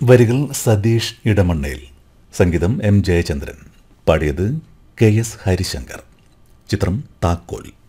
വരികൾ സതീഷ് ഇടമണ്ണയിൽ, സംഗീതം എം ജയചന്ദ്രൻ, പാടിയത് കെ എസ് ഹരിശങ്കർ. ചിത്രം താക്കോൽ.